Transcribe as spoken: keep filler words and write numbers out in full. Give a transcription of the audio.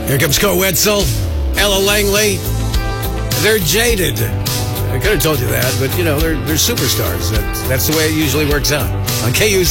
Here comes Cole Wetzel, Ella Langley. They're jaded. I could have told you that, but, you know, they're, they're superstars. That, that's the way it usually works out. On K U Z.